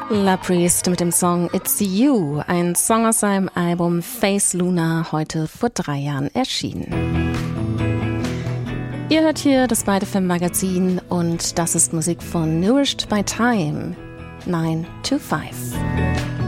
La Priest mit dem Song It's You, ein Song aus seinem Album Face Luna, heute vor 3 Jahren erschienen. Ihr hört hier das Byte FM Magazin und das ist Musik von Nourished by Time, 9 to 5.